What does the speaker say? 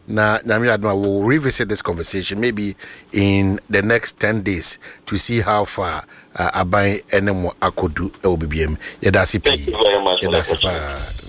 na Nyamiadma will revisit this conversation maybe in the next 10 days to see how far Aban Enemo Akodu LBBM. Thank you very much.